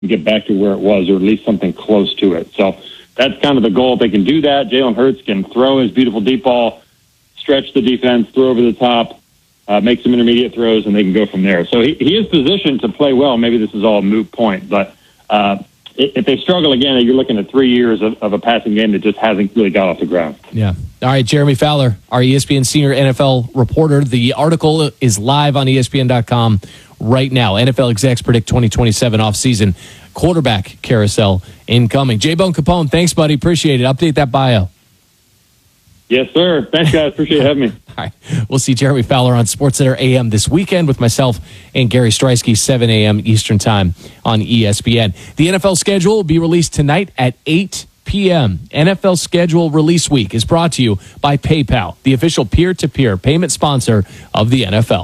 get back to where it was, or at least something close to it. So that's kind of the goal. If they can do that, Jalen Hurts can throw his beautiful deep ball, stretch the defense, throw over the top, make some intermediate throws, and they can go from there. So he is positioned to play well. Maybe this is all a moot point, but if they struggle again, you're looking at 3 years of a passing game that just hasn't really got off the ground. Yeah. All right, Jeremy Fowler, our ESPN senior NFL reporter. The article is live on ESPN.com right now. NFL execs predict 2027 offseason quarterback carousel incoming. J-Bone Capone, thanks, buddy. Appreciate it. Update that bio. Yes, sir. Thanks, guys. Appreciate having me. All right. We'll see Jeremy Fowler on SportsCenter AM this weekend with myself and Gary Streisky, 7 a.m. Eastern Time on ESPN. The NFL schedule will be released tonight at 8 p.m. NFL schedule release week is brought to you by PayPal, the official peer-to-peer payment sponsor of the NFL.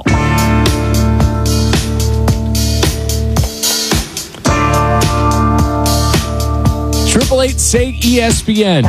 888-SAY-ESPN,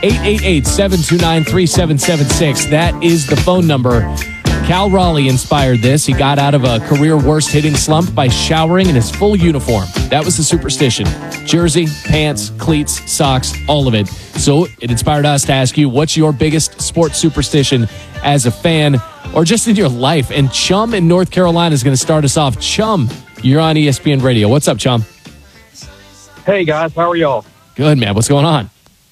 888-729-3776. That is the phone number. Cal Raleigh inspired this. He got out of a career worst hitting slump by showering in his full uniform. That was the superstition. Jersey, pants, cleats, socks, all of it. So it inspired us to ask you, what's your biggest sports superstition as a fan or just in your life? And Chum in North Carolina is going to start us off. Chum, you're on ESPN Radio. What's up, Chum? Hey, guys. How are y'all? Good, man. What's going on?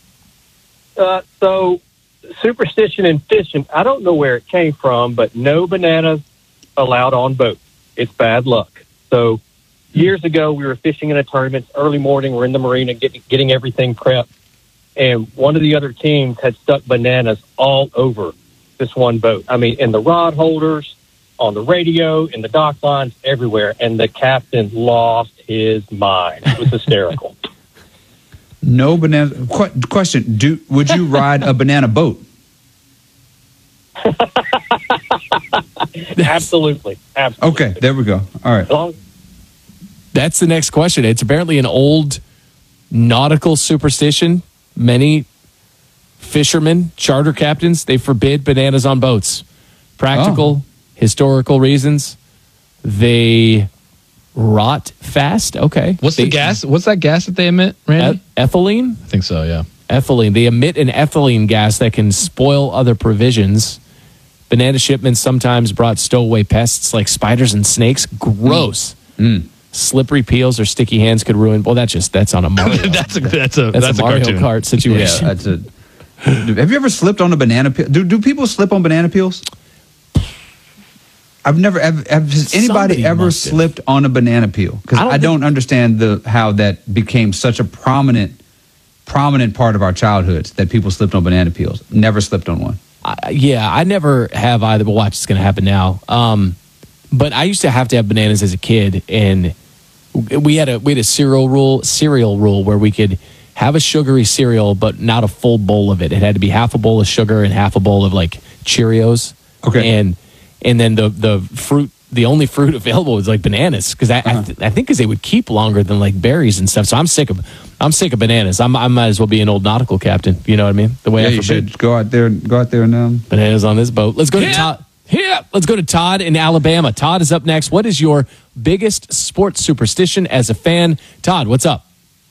So, superstition in fishing, I don't know where it came from, but no bananas allowed on boats. It's bad luck. So, years ago, we were fishing in a tournament. Early morning, we're in the marina getting everything prepped. And one of the other teams had stuck bananas all over this one boat. I mean, in the rod holders, on the radio, in the dock lines, everywhere. And the captain lost his mind. It was hysterical. No banana. Question: would you ride a banana boat? Absolutely. Okay, there we go. All right. That's the next question. It's apparently an old nautical superstition. Many fishermen, charter captains, they forbid bananas on boats. Practical, historical reasons. They rot fast. Okay. What's the gas? What's that gas that they emit, Randy? Ethylene? I think so, yeah. Ethylene. They emit an ethylene gas that can spoil other provisions. Banana shipments sometimes brought stowaway pests like spiders and snakes. Gross. Slippery peels or sticky hands could ruin. Well, that's on a Mario. that's a Mario cartoon. Kart situation. Yeah, have you ever slipped on a banana peel? Do people slip on banana peels? I've never. Has anybody ever slipped on a banana peel? Because I don't understand how that became such a prominent part of our childhoods that people slipped on banana peels. Never slipped on one. I never have either. But watch, it's going to happen now. But I used to have bananas as a kid, and we had a cereal rule where we could have a sugary cereal, but not a full bowl of it. It had to be half a bowl of sugar and half a bowl of like Cheerios. Okay, and then the fruit, the only fruit available was like bananas, because I think because they would keep longer than like berries and stuff. So I'm sick of bananas. I might as well be an old nautical captain. You know what I mean? The way I you should go out there and bananas on this boat. Let's go to Todd. Let's go to Todd in Alabama. Todd is up next. What is your biggest sports superstition as a fan? Todd, what's up?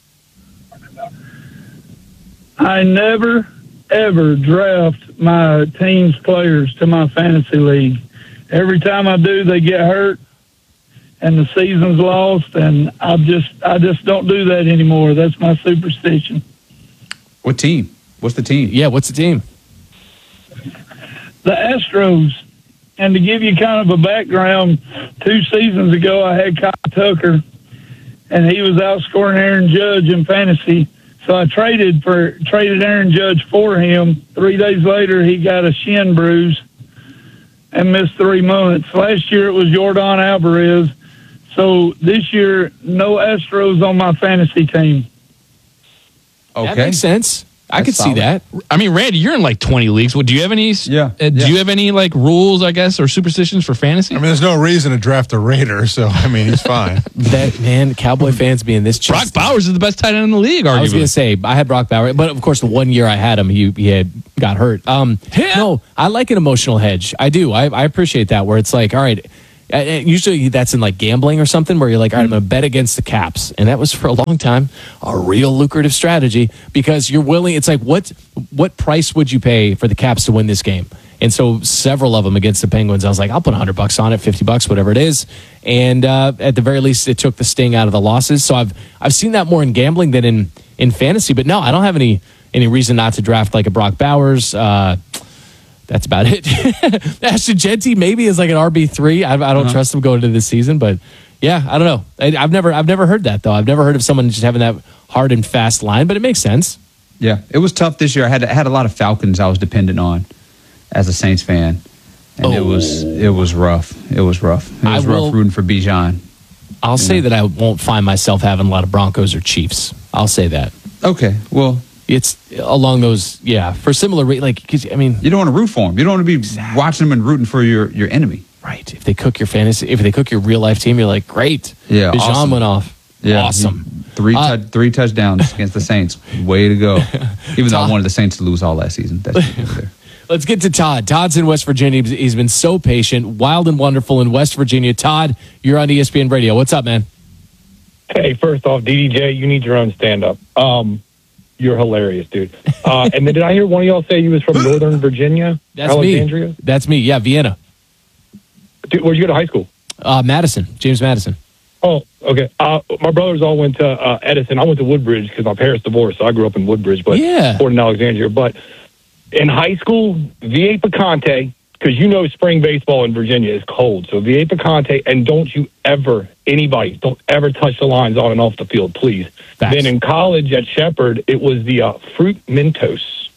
I never, ever draft my team's players to my fantasy league. Every time I do, they get hurt and the season's lost, and I just don't do that anymore. That's my superstition. What team? What's the team? Yeah, what's the team? The Astros. And to give you kind of a background, 2 seasons ago I had Kyle Tucker, and he was outscoring Aaron Judge in fantasy. So I traded Aaron Judge for him. 3 days later, he got a shin bruise and missed 3 months. Last year it was Yordan Alvarez. So this year, no Astros on my fantasy team. Okay. That makes sense. I could see that. I mean, Randy, you're in like 20 leagues. Do you have any? Yeah. Do you have any like rules, I guess, or superstitions for fantasy? I mean, there's no reason to draft a Raider, so I mean, he's fine. That man, Cowboy fans being this. Brock Bowers is the best tight end in the league. Arguably. I was going to say I had Brock Bowers, but of course, the 1 year I had him, he had got hurt. No, I like an emotional hedge. I do. I appreciate that. Where it's like, all right, Usually that's in like gambling or something where you're like, all right, I'm going to bet against the Caps. And that was for a long time a real lucrative strategy because you're willing. It's like, what price would you pay for the Caps to win this game? And so several of them against the Penguins, I was like, I'll put $100 on it, $50, whatever it is. And at the very least, it took the sting out of the losses. So I've seen that more in gambling than in fantasy. But no, I don't have any reason not to draft like a Brock Bowers. That's about it. Ashton Genty maybe is like an RB3. I don't trust him going into this season, but yeah, I don't know. I've never heard that though. I've never heard of someone just having that hard and fast line, but it makes sense. Yeah, it was tough this year. I had a lot of Falcons I was dependent on as a Saints fan, and it was rough. It was rough. It was rough rooting for Bijan. I'll say that I won't find myself having a lot of Broncos or Chiefs. I'll say that. Okay, well. It's along those, for similar, because, I mean. You don't want to root for them. You don't want to be watching them and rooting for your enemy. Right. If they cook your fantasy, if they cook your real life team, you're like, great. Yeah. Bijan awesome. went off. Yeah. Awesome. Three touchdowns against the Saints. Way to go. Even though I wanted the Saints to lose all last season. That's there. Let's get to Todd. Todd's in West Virginia. He's been so patient, wild and wonderful in West Virginia. Todd, you're on ESPN Radio. What's up, man? Hey, first off, DDJ, you need your own stand-up. You're hilarious, dude. And then did I hear one of y'all say you was from Northern Virginia? That's Alexandria? me. That's me. Yeah, Vienna. Dude, where'd you go to high school? Madison. James Madison. Oh, okay. My brothers all went to Edison. I went to Woodbridge because my parents divorced, so I grew up in Woodbridge, but born in Alexandria. But in high school, V.A. Picante, because you know spring baseball in Virginia is cold. So V.A. Picante, and don't ever touch the lines on and off the field, please. Facts. Then in college at Shepherd, it was the Fruit Mentos.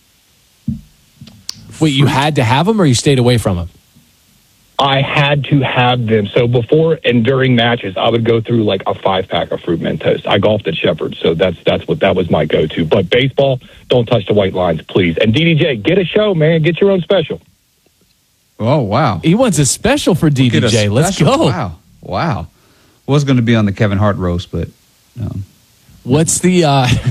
Wait, you had to have them or you stayed away from them? I had to have them. So before and during matches, I would go through like a 5-pack of Fruit Mentos. I golfed at Shepherd, so that was my go-to. But baseball, don't touch the white lines, please. And DDJ, get a show, man. Get your own special. Oh, wow. He wants a special for DDJ. Let's go. Wow. Was going to be on the Kevin Hart roast, but what's the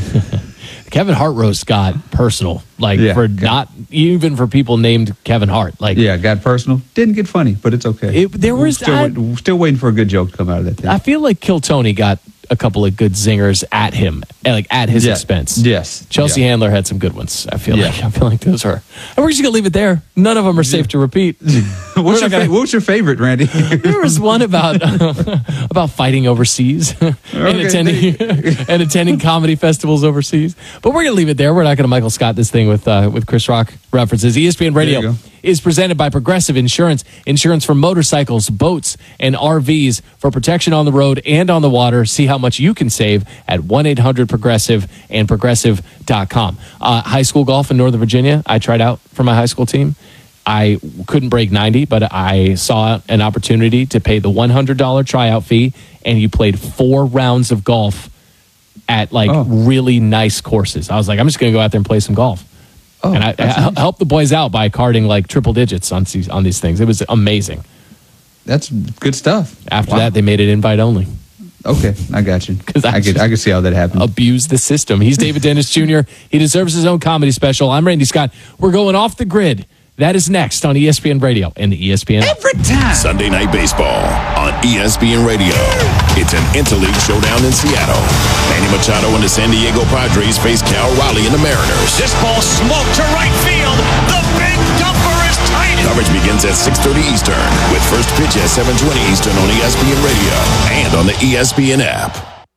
Kevin Hart roast got personal? Not even for people named Kevin Hart. Got personal. Didn't get funny, but it's okay. Still waiting for a good joke to come out of that thing. I feel like Kill Tony got a couple of good zingers at him, at his expense. Yes. Chelsea Handler had some good ones. I feel like those are. And we're just gonna leave it there. None of them are safe to repeat. What's your favorite, Randy? There was one about fighting overseas and attending comedy festivals overseas. But we're gonna leave it there. We're not gonna Michael Scott this thing with Chris Rock references. ESPN Radio is presented by Progressive Insurance. Insurance for motorcycles, boats, and RVs for protection on the road and on the water. See how much you can save at 1-800-PROGRESSIVE and progressive.com. High school golf in Northern Virginia, I tried out for my high school team. I couldn't break 90, but I saw an opportunity to pay the $100 tryout fee, and you played 4 rounds of golf at really nice courses. I was like, I'm just going to go out there and play some golf. And I helped the boys out by carding triple digits on these things. It was amazing. That's good stuff. After that, they made it invite only. Okay, I got you. Because I could see how that happened. Abuse the system. He's David Dennis Jr. He deserves his own comedy special. I'm Randy Scott. We're going off the grid. That is next on ESPN Radio and the ESPN app. Every time. Sunday Night Baseball on ESPN Radio. It's an interleague showdown in Seattle. Manny Machado and the San Diego Padres face Cal Raleigh and the Mariners. This ball smoked to right field. The big dumper is tight. Coverage begins at 6:30 Eastern with first pitch at 7:20 Eastern on ESPN Radio and on the ESPN app.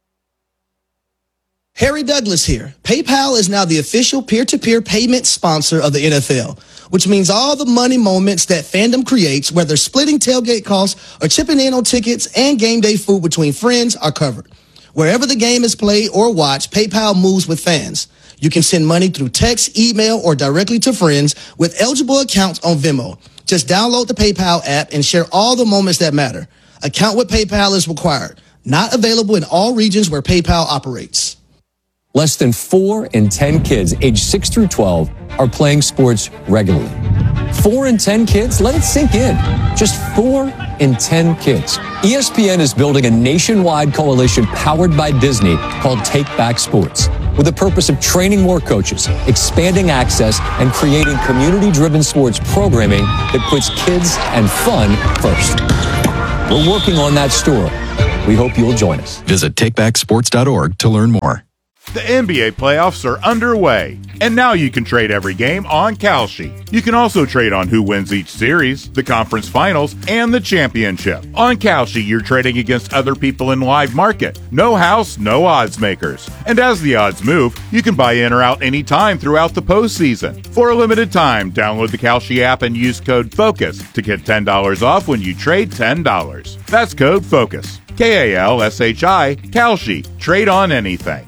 Harry Douglas here. PayPal is now the official peer-to-peer payment sponsor of the NFL, which means all the money moments that fandom creates, whether splitting tailgate costs or chipping in on tickets and game day food between friends, are covered. Wherever the game is played or watched, PayPal moves with fans. You can send money through text, email, or directly to friends with eligible accounts on Venmo. Just download the PayPal app and share all the moments that matter. Account with PayPal is required. Not available in all regions where PayPal operates. Less than 4 in 10 kids aged 6 through 12 are playing sports regularly. 4 in 10 kids? Let it sink in. Just 4 in 10 kids. ESPN is building a nationwide coalition powered by Disney called Take Back Sports, with the purpose of training more coaches, expanding access, and creating community-driven sports programming that puts kids and fun first. We're working on that store. We hope you'll join us. Visit takebacksports.org to learn more. The NBA playoffs are underway, and now you can trade every game on Kalshi. You can also trade on who wins each series, the conference finals, and the championship. On Kalshi, you're trading against other people in live market. No house, no odds makers. And as the odds move, you can buy in or out anytime throughout the postseason. For a limited time, download the Kalshi app and use code FOCUS to get $10 off when you trade $10. That's code FOCUS. Kalshi, Kalshi. Trade on anything.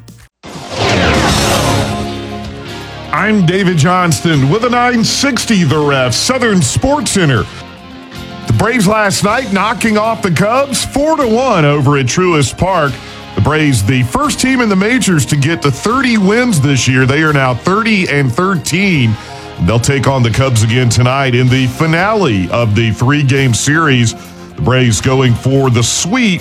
I'm David Johnston with a 960 The Ref, Southern Sports Center. The Braves last night knocking off the Cubs 4-1 over at Truist Park. The Braves, the first team in the majors to get to 30 wins this year. They are now 30-13. They'll take on the Cubs again tonight in the finale of the 3-game series. The Braves going for the sweep.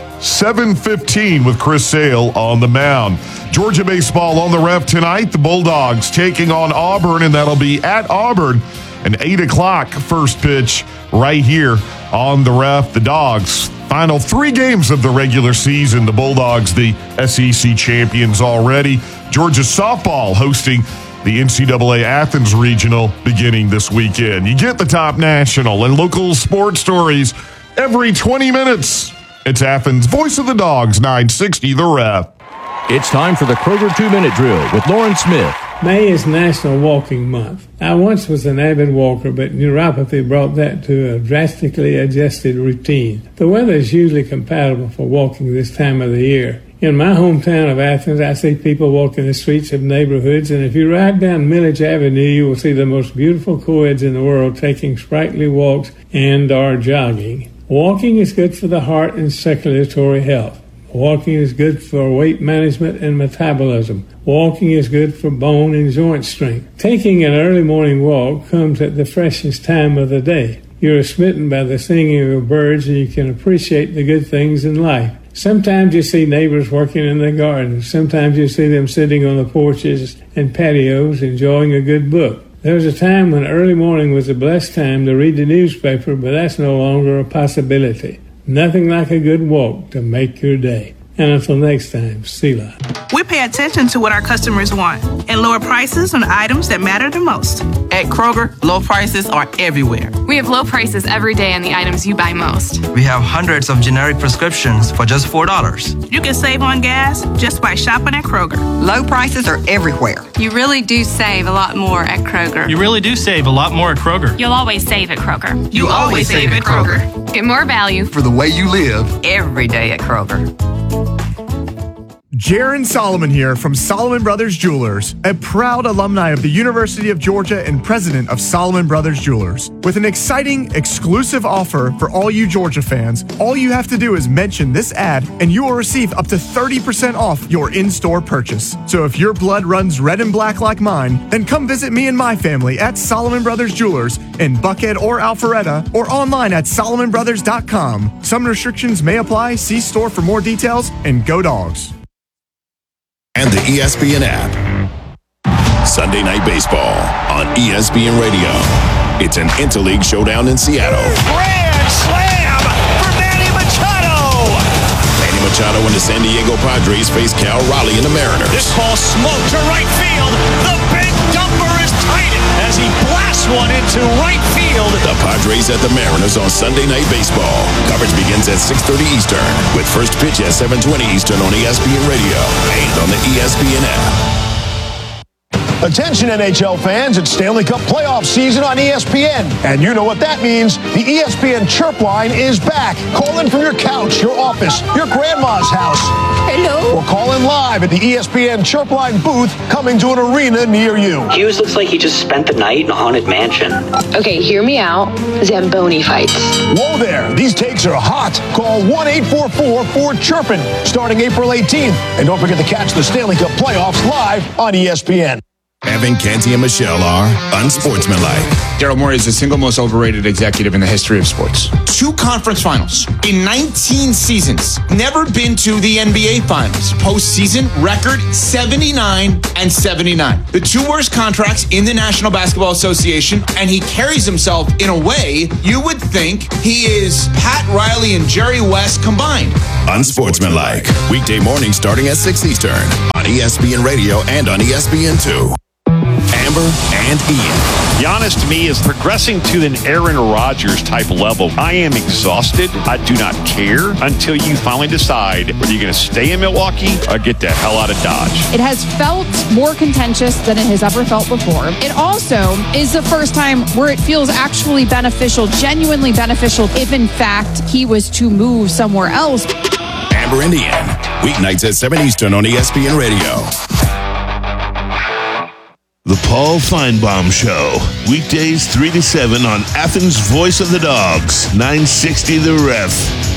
7-15 with Chris Sale on the mound. Georgia baseball on the Ref tonight. The Bulldogs taking on Auburn, and that'll be at Auburn. An 8 o'clock first pitch right here on the Ref. The Dogs, final 3 games of the regular season. The Bulldogs, the SEC champions already. Georgia softball hosting the NCAA Athens Regional beginning this weekend. You get the top national and local sports stories every 20 minutes. It's Athens' Voice of the Dogs, 960 The Ref. It's time for the Kroger 2-Minute Drill with Lauren Smith. May is National Walking Month. I once was an avid walker, but neuropathy brought that to a drastically adjusted routine. The weather is usually compatible for walking this time of the year. In my hometown of Athens, I see people walking the streets of neighborhoods, and if you ride down Millage Avenue, you will see the most beautiful co-eds in the world taking sprightly walks and/or jogging. Walking is good for the heart and circulatory health. Walking is good for weight management and metabolism. Walking is good for bone and joint strength. Taking an early morning walk comes at the freshest time of the day. You are smitten by the singing of birds, and you can appreciate the good things in life. Sometimes you see neighbors working in their gardens. Sometimes you see them sitting on the porches and patios enjoying a good book. There was a time when early morning was a blessed time to read the newspaper, but that's no longer a possibility. Nothing like a good walk to make your day. And until next time, Selah. We pay attention to what our customers want and lower prices on items that matter the most. At Kroger, low prices are everywhere. We have low prices every day on the items you buy most. We have hundreds of generic prescriptions for just $4. You can save on gas just by shopping at Kroger. Low prices are everywhere. You really do save a lot more at Kroger. You really do save a lot more at Kroger. You'll always save at Kroger. You always save at Kroger. Get more value for the way you live every day at Kroger. Jaron Solomon here from Solomon Brothers Jewelers, a proud alumni of the University of Georgia and president of Solomon Brothers Jewelers. With an exciting, exclusive offer for all you Georgia fans, all you have to do is mention this ad and you will receive up to 30% off your in-store purchase. So if your blood runs red and black like mine, then come visit me and my family at Solomon Brothers Jewelers in Buckhead or Alpharetta, or online at solomonbrothers.com. Some restrictions may apply. See store for more details, and go Dogs. And the ESPN app. Sunday Night Baseball on ESPN Radio. It's an interleague showdown in Seattle. Grand slam for Manny Machado. Manny Machado and the San Diego Padres face Cal Raleigh and the Mariners. This ball smoked to right field. The big dumper is tight as he blasts one into right field. The Padres at the Mariners on Sunday Night Baseball. Coverage begins at 6:30 Eastern with first pitch at 7:20 Eastern on ESPN Radio and on the ESPN app. Attention NHL fans, it's Stanley Cup playoff season on ESPN. And you know what that means. The ESPN Chirp Line is back. Call in from your couch, your office, your grandma's house. Hello. Or call in live at the ESPN Chirp Line booth coming to an arena near you. Hughes looks like he just spent the night in a haunted mansion. Okay, hear me out. Zamboni fights. Whoa there. These takes are hot. Call 1-844-4-CHIRPIN starting April 18th. And don't forget to catch the Stanley Cup playoffs live on ESPN. Evan, Canty, and Michelle are unsportsmanlike. Daryl Morey is the single most overrated executive in the history of sports. 2 conference finals in 19 seasons. Never been to the NBA finals. Postseason record 79-79. The 2 worst contracts in the National Basketball Association, and he carries himself in a way you would think he is Pat Riley and Jerry West combined. Unsportsmanlike. Weekday mornings starting at 6 Eastern on ESPN Radio and on ESPN2. Amber and Ian. Giannis to me is progressing to an Aaron Rodgers type level. I am exhausted. I do not care until you finally decide whether you're going to stay in Milwaukee or get the hell out of Dodge. It has felt more contentious than it has ever felt before. It also is the first time where it feels actually beneficial, genuinely beneficial, if in fact he was to move somewhere else. Amber and Ian. Weeknights at 7 Eastern on ESPN Radio. The Paul Feinbaum Show. Weekdays 3 to 7 on Athens' Voice of the Dogs. 960 The Ref.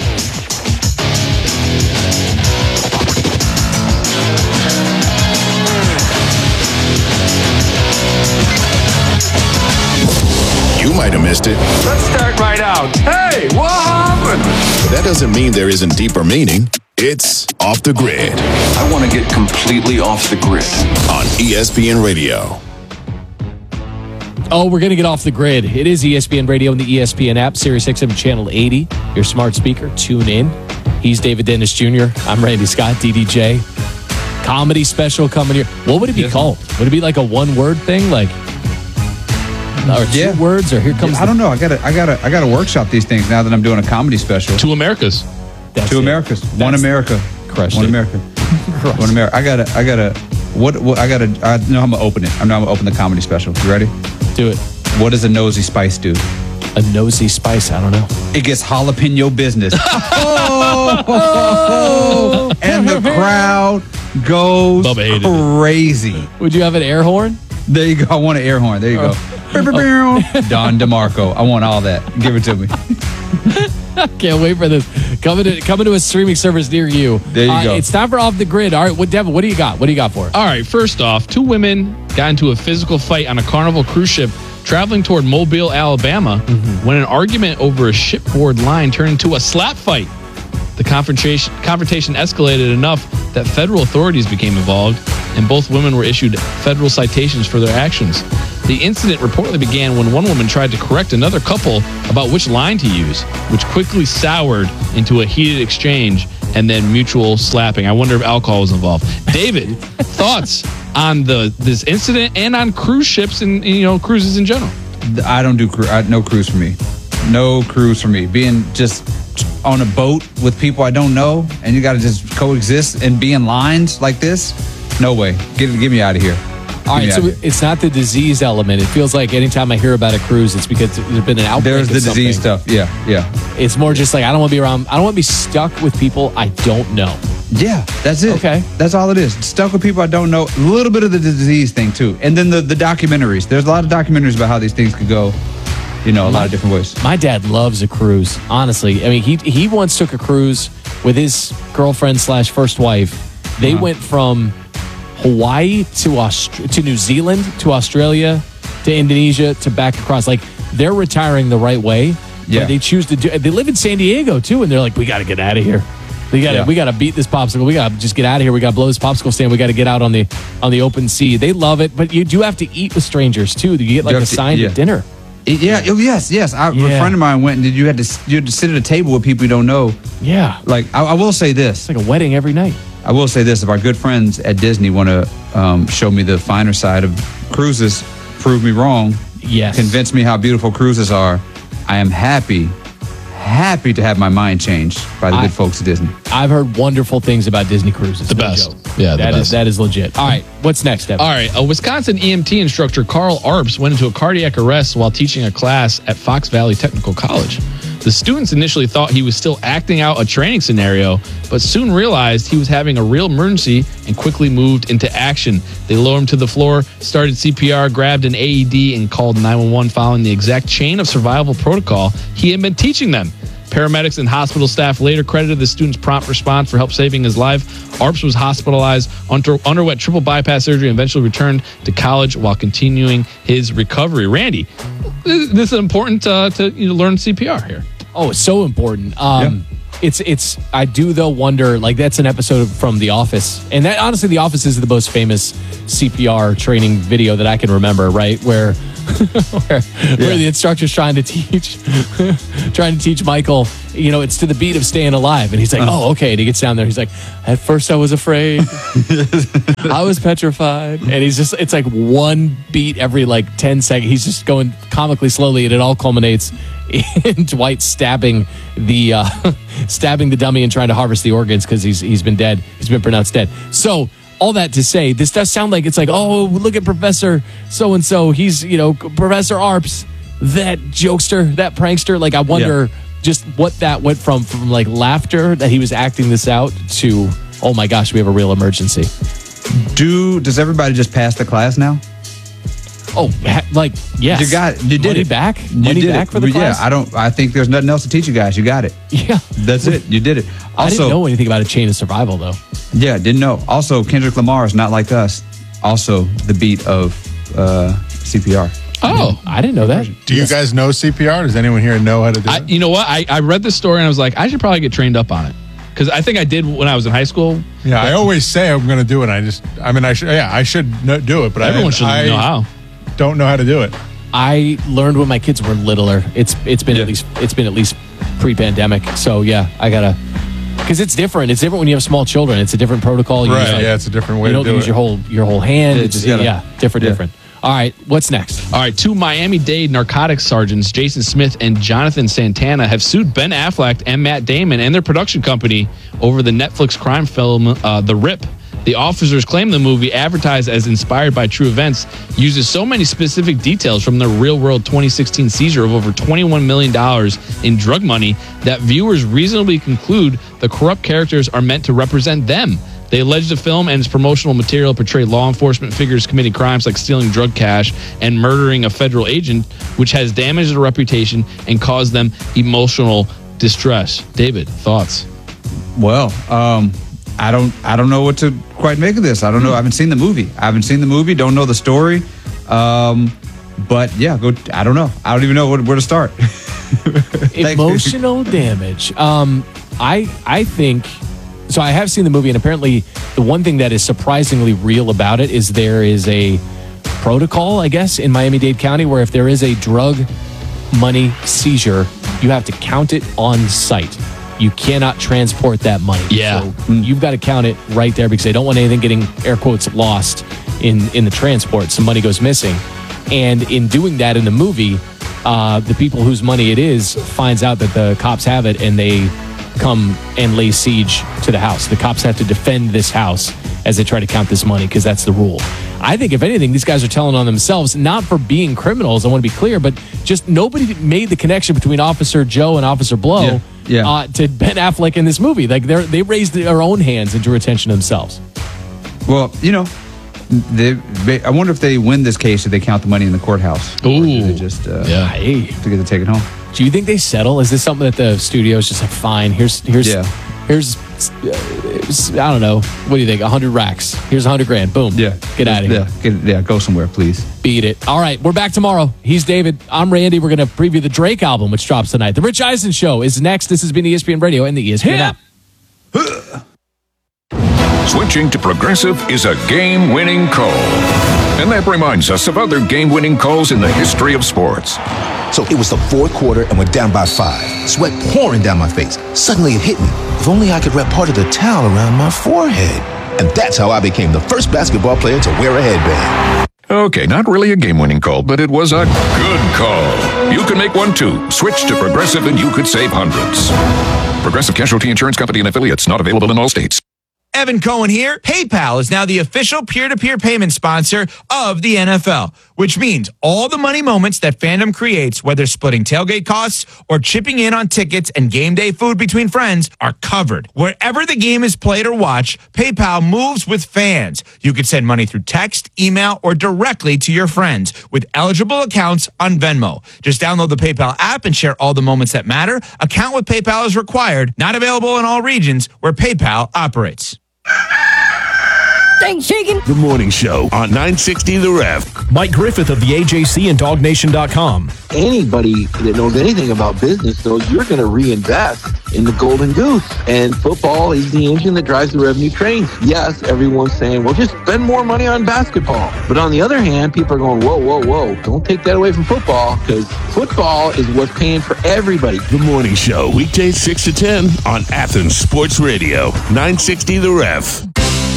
You might have missed it. Let's start right out. Hey, what happened? But that doesn't mean there isn't deeper meaning. It's Off the Grid. I want to get completely off the grid. On ESPN Radio. Oh, we're going to get off the grid. It is ESPN Radio and the ESPN app, Sirius XM Channel 80. Your smart speaker, tune in. He's David Dennis Jr. I'm Randy Scott, DDJ. Comedy special coming here. What would it be called? Would it be like a one-word thing? Like, or 2 words? Or here comes I don't know. I gotta workshop these things now that I'm doing a comedy special. 2 Americas. That's 2 Americas. One America. Crushed One it. America. One America. I know I'm gonna open it. I'm gonna open the comedy special. You ready? Do it. What does a nosy spice do? A nosy spice? I don't know. It gets jalapeno business. And the crowd goes crazy. Would you have an air horn? There you go. I want an air horn. There you go. Don DeMarco. I want all that. Give it to me. Can't wait for this. Coming to a streaming service near you. There you go. It's time for Off the Grid. All right, Devin, what do you got? What do you got for it? All right, first off, 2 women got into a physical fight on a Carnival cruise ship traveling toward Mobile, Alabama, when an argument over a shipboard line turned into a slap fight. The confrontation escalated enough that federal authorities became involved, and both women were issued federal citations for their actions. The incident reportedly began when one woman tried to correct another couple about which line to use, which quickly soured into a heated exchange and then mutual slapping. I wonder if alcohol was involved. David, thoughts on this incident and on cruise ships and cruises in general? I don't do no cruise for me. No cruise for me. Being just on a boat with people I don't know and you got to just coexist and be in lines like this, no way. Get me out of here. All right, so it's not the disease element. It feels like anytime I hear about a cruise, it's because there's been an outbreak. There's the disease stuff. Yeah. It's more just like I don't want to be around. I don't want to be stuck with people I don't know. Yeah, that's it. Okay. That's all it is. Stuck with people I don't know. A little bit of the disease thing, too. And then the documentaries. There's a lot of documentaries about how these things could go, a lot of different ways. My dad loves a cruise, honestly. I mean, he once took a cruise with his girlfriend / first wife. They went from Hawaii to New Zealand to Australia to Indonesia to back across. Like, they're retiring the right way. Yeah. But they choose to do. They live in San Diego too, and they're like, we got to get out of here. We got to beat this popsicle. We got to just get out of here. We got to blow this popsicle stand. We got to get out on the open sea. They love it, but you do have to eat with strangers too. You get like assigned to dinner. Yeah. Yes. A friend of mine went and you had to sit at a table with people you don't know. Yeah. Like I will say this. It's like a wedding every night. I will say this: if our good friends at Disney want to show me the finer side of cruises, prove me wrong, convince me how beautiful cruises are, I am happy to have my mind changed by the good folks at Disney. I've heard wonderful things about Disney cruises. The best. Joke. Yeah, that is legit. All right, what's next, Evan? All right, a Wisconsin EMT instructor, Carl Arps, went into a cardiac arrest while teaching a class at Fox Valley Technical College. The students initially thought he was still acting out a training scenario, but soon realized he was having a real emergency and quickly moved into action. They lowered him to the floor, started CPR, grabbed an AED, and called 911 following the exact chain of survival protocol he had been teaching them. Paramedics and hospital staff later credited the student's prompt response for help saving his life. Arps was hospitalized, underwent triple bypass surgery, and eventually returned to college while continuing his recovery. Randy, this is important to learn CPR here. Oh, it's so important. It's. I do though wonder. Like that's an episode from The Office, and that honestly, The Office is the most famous CPR training video that I can remember. Right where the instructor's trying to teach Michael. It's to the beat of Staying Alive, and he's like, "Oh, okay." And he gets down there. He's like, "At first, I was afraid. I was petrified." And it's like one beat every 10 seconds. He's just going comically slowly, and it all culminates in Dwight stabbing the dummy and trying to harvest the organs because he's been dead. He's been pronounced dead. So all that to say, this does sound like it's like, oh, look at Professor so-and-so. He's, Professor Arps, that jokester, that prankster. Like, I wonder just what that went from laughter that he was acting this out to, oh my gosh, we have a real emergency. Does everybody just pass the class now? Oh, yes. You did it. Back? Money back for the class? Yeah, I think there's nothing else to teach you guys. You got it. Yeah. That's it. You did it. Also, I didn't know anything about a chain of survival, though. Yeah, didn't know. Also, Kendrick Lamar is not like us. Also, the beat of CPR. Oh, I didn't know that. Do you guys know CPR? Does anyone here know how to do it? You know what? I read this story and I was like, I should probably get trained up on it. Because I think I did when I was in high school. Yeah, I always say I'm going to do it. I should do it, but everyone should know how. Don't know how to do it. I learned when my kids were littler. It's been at least pre-pandemic. So yeah, I gotta, because it's different. It's different when you have small children. It's a different protocol. Right. It's a different way to do it. You don't use your whole hand. It's different. All right, what's next? All right, 2 Miami-Dade narcotics sergeants, Jason Smith and Jonathan Santana, have sued Ben Affleck and Matt Damon and their production company over the Netflix crime film The Rip. The officers claim the movie, advertised as inspired by true events, uses so many specific details from the real-world 2016 seizure of over $21 million in drug money that viewers reasonably conclude the corrupt characters are meant to represent them. They allege the film and its promotional material portray law enforcement figures committing crimes like stealing drug cash and murdering a federal agent, which has damaged their reputation and caused them emotional distress. David, thoughts? Well, I don't know what to quite make of this. I don't know. I haven't seen the movie. Don't know the story. But yeah, I don't know. I don't even know where to start. Emotional damage. I think so. I have seen the movie, and apparently the one thing that is surprisingly real about it is there is a protocol, I guess, in Miami-Dade County where if there is a drug money seizure, you have to count it on site. You cannot transport that money. Yeah. So you've got to count it right there because they don't want anything getting, air quotes, lost in the transport. Some money goes missing. And in doing that in the movie, the people whose money it is finds out that the cops have it and they come and lay siege to the house. The cops have to defend this house as they try to count this money because that's the rule. I think if anything, these guys are telling on themselves, not for being criminals, I want to be clear, but just nobody made the connection between Officer Joe and Officer Blow to Ben Affleck in this movie. Like they raised their own hands and drew attention to themselves. Well, I wonder if they win this case, if they count the money in the courthouse. Ooh. Or do they just to get to take it home. Do you think they settle? Is this something that the studio is just like, fine, here's I don't know. What do you think? 100 racks. Here's 100 grand. Boom. Yeah. Get out of here. Go somewhere, please. Beat it. All right. We're back tomorrow. He's David. I'm Randy. We're going to preview the Drake album, which drops tonight. The Rich Eisen Show is next. This has been ESPN Radio and the ESPN app. Switching to Progressive is a game-winning call. And that reminds us of other game-winning calls in the history of sports. So it was the fourth quarter and we're down by 5. Sweat pouring down my face. Suddenly it hit me. If only I could wrap part of the towel around my forehead. And that's how I became the first basketball player to wear a headband. Okay, not really a game-winning call, but it was a good call. You can make one too. Switch to Progressive and you could save hundreds. Progressive Casualty Insurance Company and affiliates, not available in all states. Evan Cohen here. PayPal is now the official peer-to-peer payment sponsor of the NFL, which means all the money moments that fandom creates, whether splitting tailgate costs or chipping in on tickets and game day food between friends, are covered. Wherever the game is played or watched, PayPal moves with fans. You can send money through text, email, or directly to your friends with eligible accounts on Venmo. Just download the PayPal app and share all the moments that matter. Account with PayPal is required. Not available in all regions where PayPal operates. Thanks, Shakin'. The Morning Show on 960 The Ref. Mike Griffith of the AJC and DogNation.com. Anybody that knows anything about business knows you're going to reinvest in the golden goose. And football is the engine that drives the revenue train. Yes, everyone's saying, well, just spend more money on basketball. But on the other hand, people are going, whoa, whoa, whoa. Don't take that away from football, because football is what's paying for everybody. The Morning Show, weekdays 6 to 10 on Athens Sports Radio, 960 The Ref.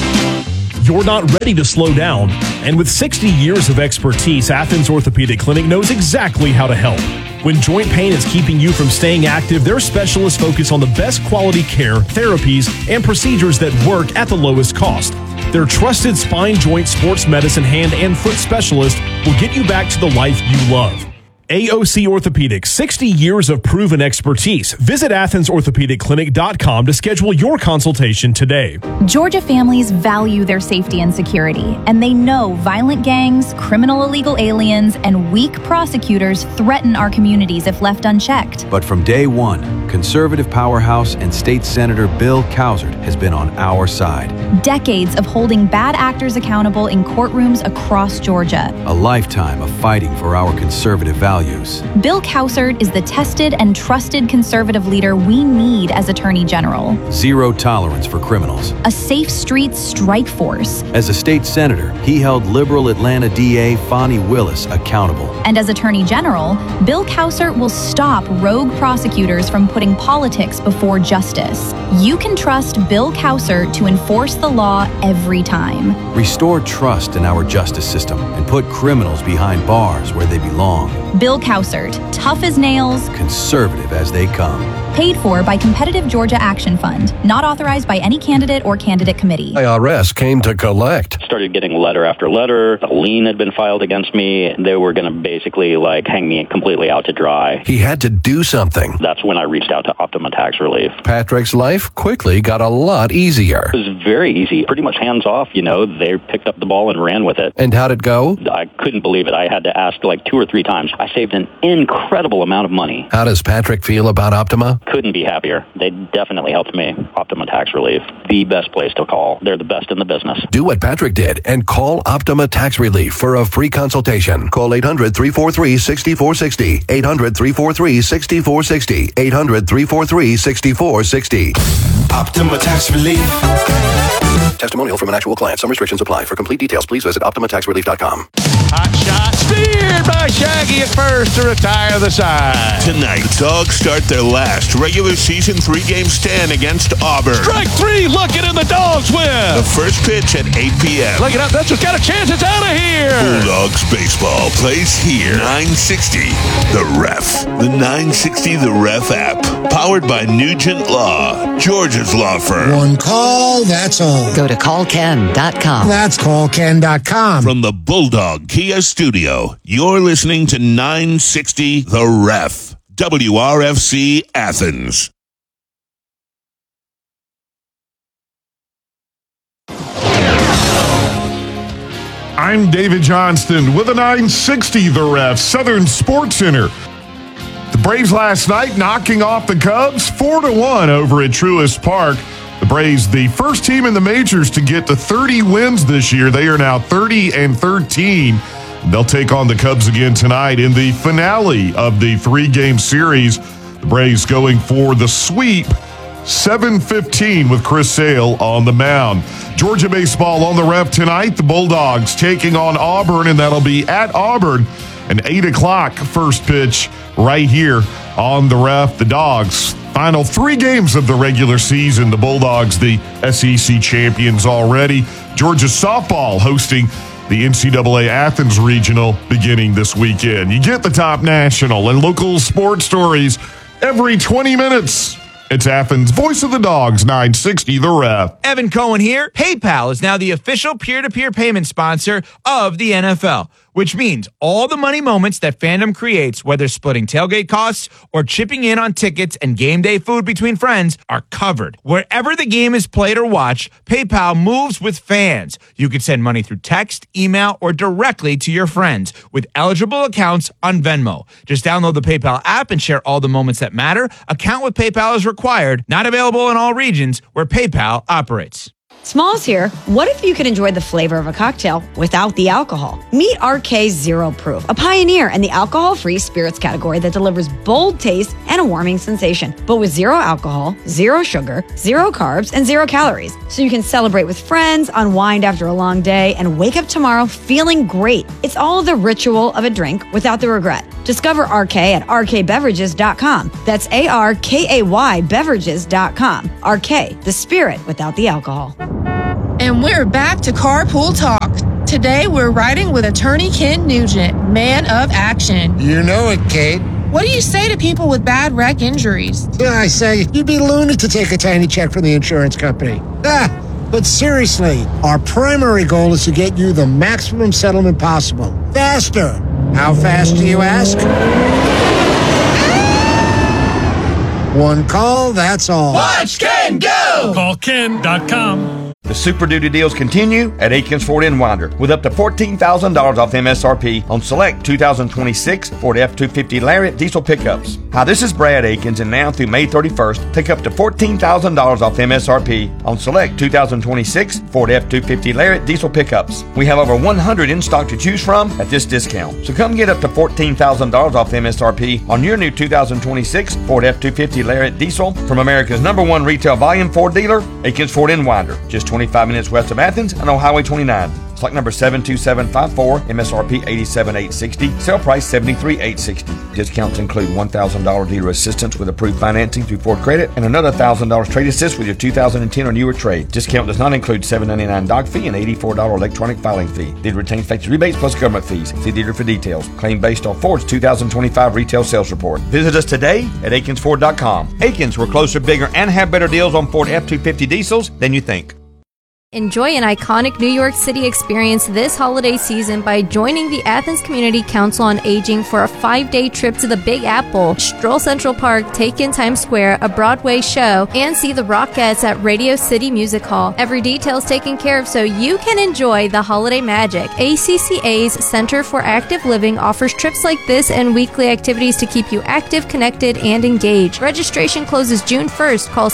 You're not ready to slow down. And with 60 years of expertise, Athens Orthopedic Clinic knows exactly how to help. When joint pain is keeping you from staying active, their specialists focus on the best quality care, therapies, and procedures that work at the lowest cost. Their trusted spine, joint, sports medicine, hand, and foot specialist will get you back to the life you love. AOC Orthopedics, 60 years of proven expertise. Visit AthensOrthopedicClinic.com to schedule your consultation today. Georgia families value their safety and security, and they know violent gangs, criminal illegal aliens, and weak prosecutors threaten our communities if left unchecked. But from day one, conservative powerhouse and state senator Bill Cowsert has been on our side. Decades of holding bad actors accountable in courtrooms across Georgia. A lifetime of fighting for our conservative values. Bill Cowsert is the tested and trusted conservative leader we need as Attorney General. Zero tolerance for criminals. A safe streets strike force. As a state senator, he held liberal Atlanta DA Fonnie Willis accountable. And as Attorney General, Bill Cowsert will stop rogue prosecutors from putting politics before justice. You can trust Bill Cowsert to enforce the law every time. Restore trust in our justice system and put criminals behind bars where they belong. Bill Cowsert, tough as nails, conservative as they come. Paid for by Competitive Georgia Action Fund. Not authorized by any candidate or candidate committee. IRS came to collect. Started getting letter after letter. A lien had been filed against me. They were going to basically hang me completely out to dry. He had to do something. That's when I reached out to Optima Tax Relief. Patrick's life quickly got a lot easier. It was very easy. Pretty much hands off, They picked up the ball and ran with it. And how'd it go? I couldn't believe it. I had to ask 2 or 3 times. I saved an incredible amount of money. How does Patrick feel about Optima? Couldn't be happier. They definitely helped me. Optima Tax Relief, the best place to call. They're the best in the business. Do what Patrick did and call Optima Tax Relief for a free consultation. Call 800-343-6460. 800-343-6460. 800-343-6460. Optima Tax Relief. Testimonial from an actual client. Some restrictions apply. For complete details, please visit OptimaTaxRelief.com. Hot shot steered by Shaggy at first to retire the side. Tonight, the Dogs start their last regular season 3-game stand against Auburn. Strike 3, looking, and the Dogs win. The first pitch at 8 p.m. Look it up, that's what's got a chance, it's out of here. Bulldogs baseball plays here. 960 The Ref. The 960 The Ref app. Powered by Nugent Law, Georgia's law firm. One call, that's all. Go to callken.com. That's callken.com. From the Bulldog Kia Studio, you're listening to 960 The Ref. WRFC Athens. I'm David Johnston with a 960 The Ref, Southern Sports Center. The Braves last night knocking off the Cubs 4-1 over at Truist Park. The Braves, the first team in the majors to get to 30 wins this year. They are now 30-13. They'll take on the Cubs again tonight in the finale of the 3-game series. The Braves going for the sweep, 7-15 with Chris Sale on the mound. Georgia baseball on the Ref tonight. The Bulldogs taking on Auburn, and that'll be at Auburn. An 8 o'clock first pitch right here on the Ref. The Dogs, final 3 games of the regular season. The Bulldogs, the SEC champions already. Georgia softball hosting the NCAA Athens Regional beginning this weekend. You get the top national and local sports stories every 20 minutes It's Athens' Voice of the Dogs, 960 The Ref. Evan Cohen here. PayPal is now the official peer-to-peer payment sponsor of the NFL, which means all the money moments that fandom creates, whether splitting tailgate costs or chipping in on tickets and game day food between friends, are covered. Wherever the game is played or watched, PayPal moves with fans. You can send money through text, email, or directly to your friends with eligible accounts on Venmo. Just download the PayPal app and share all the moments that matter. Account with PayPal is required, not available in all regions where PayPal operates. Smalls here. What if you could enjoy the flavor of a cocktail without the alcohol? Meet RK Zero Proof, a pioneer in the alcohol-free spirits category that delivers bold taste and a warming sensation, but with zero alcohol, zero sugar, zero carbs, and zero calories. So you can celebrate with friends, unwind after a long day, and wake up tomorrow feeling great. It's all the ritual of a drink without the regret. Discover RK at rkbeverages.com. That's ARKAY beverages.com. RK, the spirit without the alcohol. And we're back to Carpool Talk. Today we're riding with attorney Ken Nugent, man of action. You know it, Kate. What do you say to people with bad wreck injuries? I say, you'd be loony to take a tiny check from the insurance company. But seriously, our primary goal is to get you the maximum settlement possible. Faster. How fast do you ask? One call, that's all. Watch Ken go! Call Ken.com. The Super Duty deals continue at Aikens Ford in Winder with up to $14,000 off MSRP on select 2026 Ford F-250 Lariat diesel pickups. Hi, this is Brad Aikens, and now through May 31st, take up to $14,000 off MSRP on select 2026 Ford F-250 Lariat diesel pickups. We have over 100 in stock to choose from at this discount. So come get up to $14,000 off MSRP on your new 2026 Ford F-250 Lariat diesel from America's #1 retail volume Ford dealer, Aikens Ford in Winder. Just 25 minutes west of Athens and on Highway 29. Stock number 72754, MSRP $87,860, sale price $73,860. Discounts include $1,000 dealer assistance with approved financing through Ford Credit and another $1,000 trade assist with your 2010 or newer trade. Discount does not include $799 doc fee and $84 electronic filing fee. Dealer retains factory rebates plus government fees. See dealer for details. Claim based on Ford's 2025 retail sales report. Visit us today at AkinsFord.com. Akins, we're closer, bigger, and have better deals on Ford F-250 diesels than you think. Enjoy an iconic New York City experience this holiday season by joining the Athens Community Council on Aging for a 5-day trip to the Big Apple, stroll Central Park, take in Times Square, a Broadway show, and see the Rockettes at Radio City Music Hall. Every detail is taken care of so you can enjoy the holiday magic. ACCA's Center for Active Living offers trips like this and weekly activities to keep you active, connected, and engaged. Registration closes June 1st. Call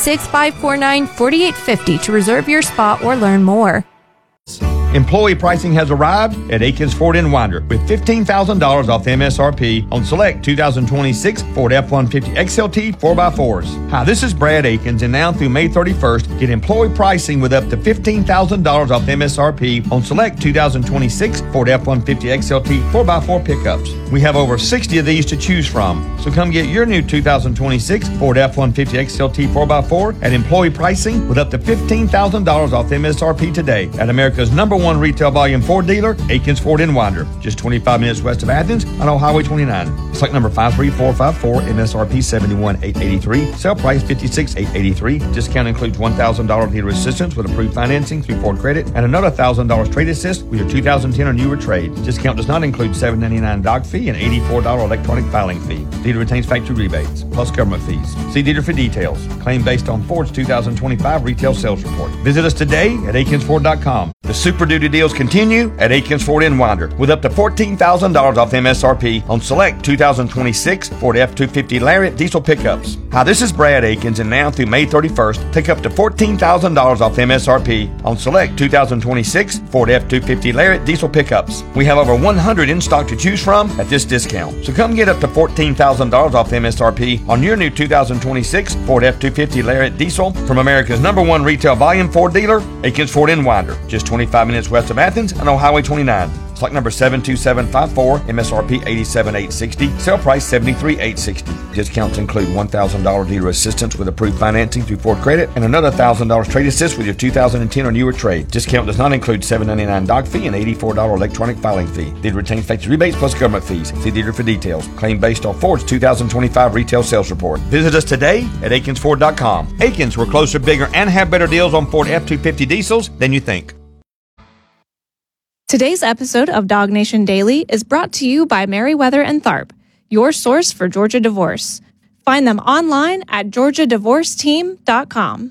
706-549-4850 to reserve your spot or learn more. Employee pricing has arrived at Aikens Ford in Winder with $15,000 off MSRP on select 2026 Ford F-150 XLT 4x4s. Hi, this is Brad Aikens, and now through May 31st, get employee pricing with up to $15,000 off MSRP on select 2026 Ford F-150 XLT 4x4 pickups. We have over 60 of these to choose from, so come get your new 2026 Ford F-150 XLT 4x4 at employee pricing with up to $15,000 off MSRP today at America's #1 retail volume Ford dealer, Aikens Ford in Winder, just 25 minutes west of Athens on Old Highway 29. Select number 53454, MSRP $71,883, sale price $56,883. Discount includes $1,000 dealer assistance with approved financing through Ford Credit and another $1,000 trade assist with your 2010 or newer trade. Discount does not include $799 doc fee and $84 electronic filing fee. Dealer retains factory rebates plus government fees. See dealer for details. Claim based on Ford's 2025 retail sales report. Visit us today at AkinsFord.com. The Super Duty deals continue at Aikens Ford in Winder with up to $14,000 off MSRP on select 2026 Ford F-250 Lariat diesel pickups. Hi, this is Brad Aikens, and now through May 31st, take up to $14,000 off MSRP on select 2026 Ford F-250 Lariat diesel pickups. We have over 100 in stock to choose from at this discount. So come get up to $14,000 off MSRP on your new 2026 Ford F-250 Lariat diesel from America's #1 retail volume Ford dealer, Aikens Ford in Winder, just 25 minutes west of Athens and on Highway 29. Select number 72754, MSRP $87,860, sale price $73,860. Discounts include $1,000 dealer assistance with approved financing through Ford Credit and another $1,000 trade assist with your 2010 or newer trade. Discount does not include $7.99 doc fee and $84 electronic filing fee. Dealer retains factory rebates plus government fees. See dealer for details. Claim based off Ford's 2025 retail sales report. Visit us today at AkinsFord.com. Akins, we're closer, bigger, and have better deals on Ford F-250 diesels than you think. Today's episode of Dog Nation Daily is brought to you by Merriweather and Tharp, your source for Georgia divorce. Find them online at georgiadivorceteam.com.